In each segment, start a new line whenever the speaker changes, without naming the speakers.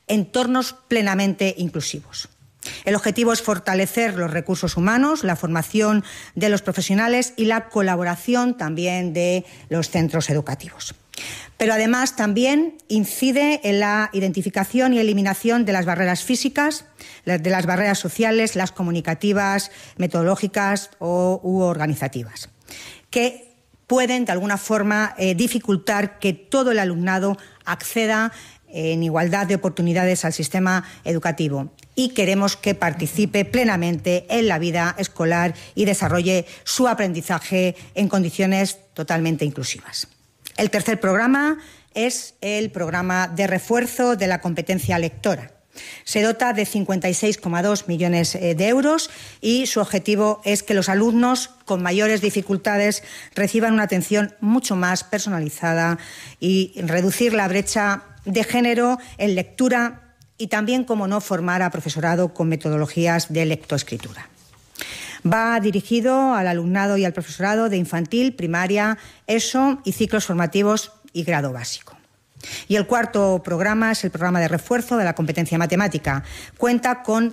entornos plenamente inclusivos. El objetivo es fortalecer los recursos humanos, la formación de los profesionales y la colaboración también de los centros educativos. Pero además también incide en la identificación y eliminación de las barreras físicas, de las barreras sociales, las comunicativas, metodológicas u organizativas, que pueden de alguna forma dificultar que todo el alumnado acceda en igualdad de oportunidades al sistema educativo, y queremos que participe plenamente en la vida escolar y desarrolle su aprendizaje en condiciones totalmente inclusivas. El tercer programa es el programa de refuerzo de la competencia lectora. Se dota de 56,2 millones de euros y su objetivo es que los alumnos con mayores dificultades reciban una atención mucho más personalizada y reducir la brecha de género en lectura y también, como no, formar a profesorado con metodologías de lectoescritura. Va dirigido al alumnado y al profesorado de infantil, primaria, ESO y ciclos formativos y grado básico. Y el cuarto programa es el programa de refuerzo de la competencia matemática. Cuenta con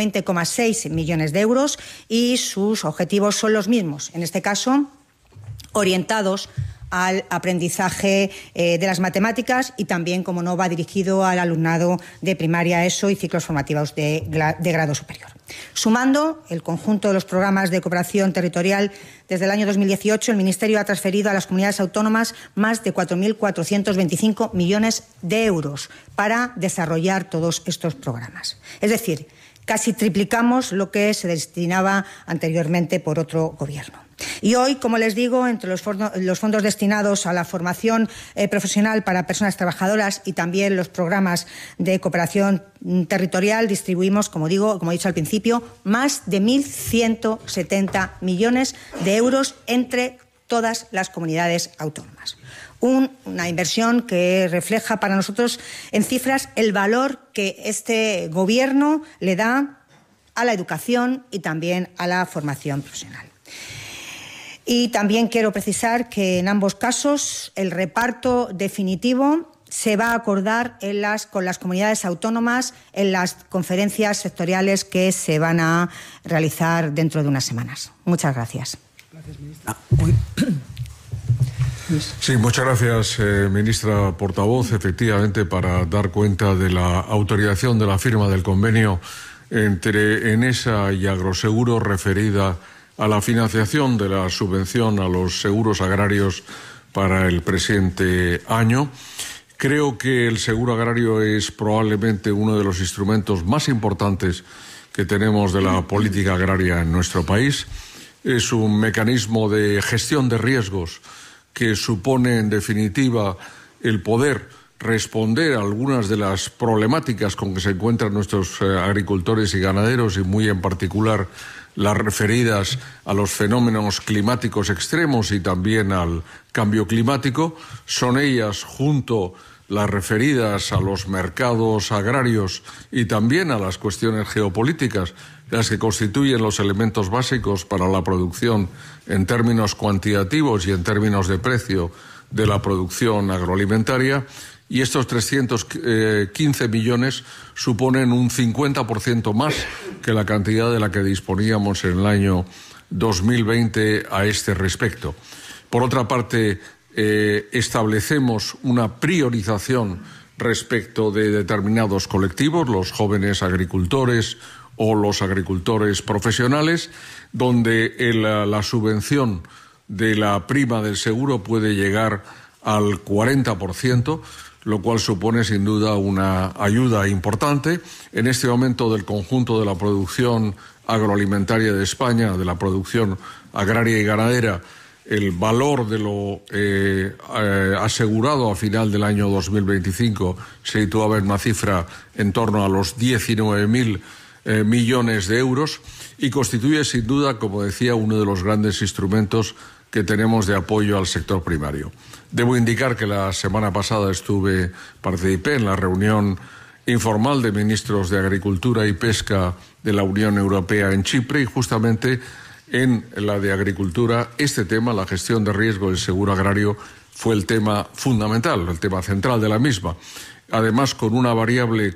120,6 millones de euros y sus objetivos son los mismos, en este caso orientados al aprendizaje de las matemáticas y también, como no, va dirigido al alumnado de primaria, ESO y ciclos formativos de grado superior. Sumando el conjunto de los programas de cooperación territorial, desde el año 2018 el Ministerio ha transferido a las comunidades autónomas más de 4.425 millones de euros para desarrollar todos estos programas. Es decir, casi triplicamos lo que se destinaba anteriormente por otro gobierno. Y hoy, como les digo, entre los fondos destinados a la formación profesional para personas trabajadoras y también los programas de cooperación territorial, distribuimos, como he dicho al principio, más de 1.170 millones de euros entre todas las comunidades autónomas. Una inversión que refleja para nosotros en cifras el valor que este Gobierno le da a la educación y también a la formación profesional. Y también quiero precisar que en ambos casos el reparto definitivo se va a acordar con las comunidades autónomas en las conferencias sectoriales que se van a realizar dentro de unas semanas. Muchas gracias.
Gracias, ministra. Sí, muchas gracias, ministra portavoz. Efectivamente, para dar cuenta de la autorización de la firma del convenio entre Enesa y Agroseguro referida a la financiación de la subvención a los seguros agrarios para el presente año. Creo que el seguro agrario es probablemente uno de los instrumentos más importantes que tenemos de la política agraria en nuestro país. Es un mecanismo de gestión de riesgos que supone, en definitiva, el poder responder a algunas de las problemáticas con que se encuentran nuestros agricultores y ganaderos, y muy en particular las referidas a los fenómenos climáticos extremos y también al cambio climático. Son ellas, junto las referidas a los mercados agrarios y también a las cuestiones geopolíticas, las que constituyen los elementos básicos para la producción en términos cuantitativos y en términos de precio de la producción agroalimentaria. Y estos 315 millones suponen un 50% más que la cantidad de la que disponíamos en el año 2020 a este respecto. Por otra parte, establecemos una priorización respecto de determinados colectivos, los jóvenes agricultores o los agricultores profesionales, donde la subvención de la prima del seguro puede llegar al 40%, lo cual supone sin duda una ayuda importante. En este momento, del conjunto de la producción agroalimentaria de España, de la producción agraria y ganadera, el valor de lo asegurado a final del año 2025 se situaba en una cifra en torno a los 19.000 millones de euros y constituye sin duda, como decía, uno de los grandes instrumentos que tenemos de apoyo al sector primario. Debo indicar que la semana pasada participé en la reunión informal de ministros de Agricultura y Pesca de la Unión Europea en Chipre, y justamente en la de Agricultura este tema, la gestión de riesgo del seguro agrario, fue el tema fundamental, el tema central de la misma. Además, con una variable